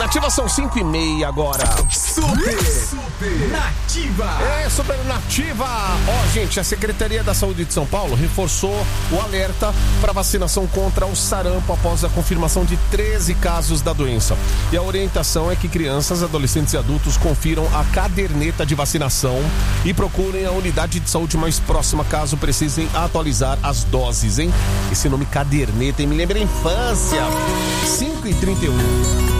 Nativa são 5h30 agora. Super Nativa. Super Nativa. Gente, a Secretaria da Saúde de São Paulo reforçou o alerta para vacinação contra o sarampo após a confirmação de 13 casos da doença. E a orientação é que crianças, adolescentes e adultos confiram a caderneta de vacinação e procurem a unidade de saúde mais próxima caso precisem atualizar as doses, hein? Esse nome caderneta, hein? Me lembra a infância. 5h31.